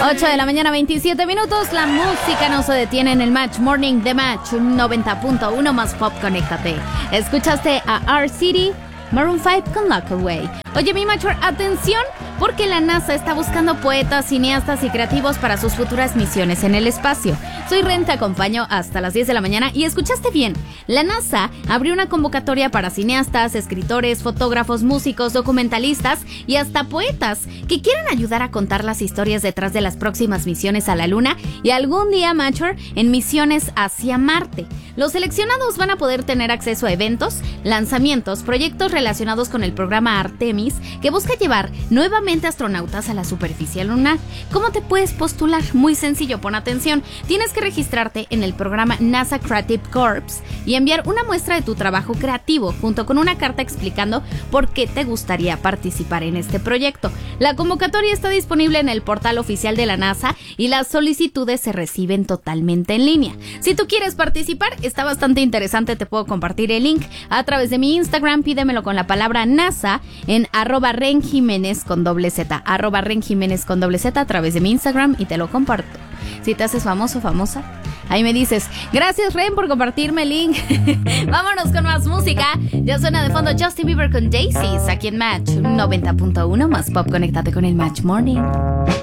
8 de la mañana, 27 minutos. La música no se detiene en el Match Morning de Match 90.1 más pop. Conéctate. Escuchaste a R-City, Maroon 5 con Lock Away. Oye, mi Matchor, atención, porque la NASA está buscando poetas, cineastas y creativos para sus futuras misiones en el espacio. Soy Ren, te acompaño hasta las 10 de la mañana y escuchaste bien. La NASA abrió una convocatoria para cineastas, escritores, fotógrafos, músicos, documentalistas y hasta poetas que quieran ayudar a contar las historias detrás de las próximas misiones a la Luna y algún día, Matchor, en misiones hacia Marte. Los seleccionados van a poder tener acceso a eventos, lanzamientos, proyectos relacionados con el programa Artemis, que busca llevar nuevamente astronautas a la superficie lunar. ¿Cómo te puedes postular? Muy sencillo, pon atención. Tienes que registrarte en el programa NASA Creative Corps y enviar una muestra de tu trabajo creativo junto con una carta explicando por qué te gustaría participar en este proyecto. La convocatoria está disponible en el portal oficial de la NASA y las solicitudes se reciben totalmente en línea. Si tú quieres participar, está bastante interesante, te puedo compartir el link a través de mi Instagram, pídemelo con la palabra NASA en @renjimenez con @renjimenez con Z a través de mi Instagram y te lo comparto. Si te haces famoso o famosa, ahí me dices, gracias Ren por compartirme el link. Vámonos con más música. Ya suena de fondo Justin Bieber con Daisies aquí en Match 90.1 más pop. Conéctate con el Match Morning.